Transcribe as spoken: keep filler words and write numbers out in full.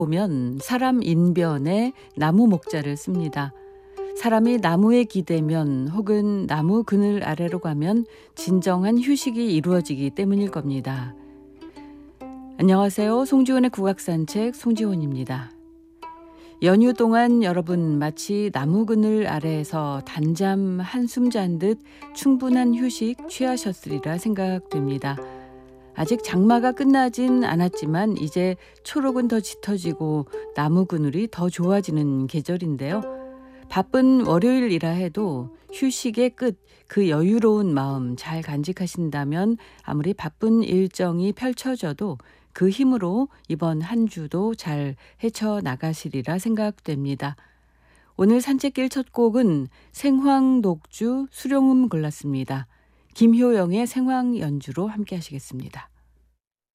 보면 사람 인변에 나무 목자를 씁니다. 사람이 나무에 기대면 혹은 나무 그늘 아래로 가면 진정한 휴식이 이루어지기 때문일 겁니다. 안녕하세요. 송지원의 국악산책 송지원입니다. 연휴 동안 여러분 마치 나무 그늘 아래에서 단잠 한숨 잔 듯 충분한 휴식 취하셨으리라 생각됩니다. 아직 장마가 끝나진 않았지만 이제 초록은 더 짙어지고 나무 그늘이 더 좋아지는 계절인데요. 바쁜 월요일이라 해도 휴식의 끝, 그 여유로운 마음 잘 간직하신다면 아무리 바쁜 일정이 펼쳐져도 그 힘으로 이번 한 주도 잘 헤쳐나가시리라 생각됩니다. 오늘 산책길 첫 곡은 생황 녹주 수룡음 골랐습니다. 김효영의 생황 연주로 함께 하시겠습니다.